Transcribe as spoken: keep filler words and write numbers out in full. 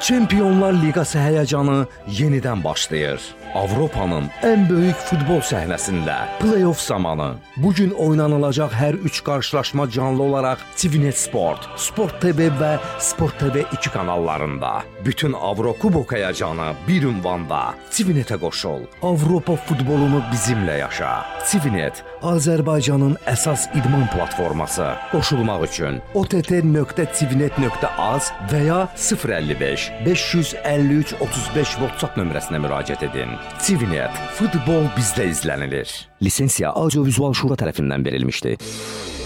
Çempionlar Liqası həyəcanı yenidən başlayır. Avropanın ən böyük futbol səhnəsində play-off zamanı. Bugün oynanılacaq hər üç qarşılaşma canlı olaraq TVNet Sport, Sport T V və Sport T V iki kanallarında. Bütün Avrokubok həyəcanı bir ünvanda. TVNetə qoşul. Avropa futbolunu bizimlə yaşa. TVNet, Azərbaycanın əsas idman platforması. Qoşulmaq üçün o t t nöqtə tvnet nöqtə az və ya sıfır əlli beş beş yüz əlli üç otuz beş WhatsApp nömrəsinə müraciət edin. TVNet, futbol bizdə izlənilir. Lisensiya Audiovizual Şura tərəfindən verilmişdir.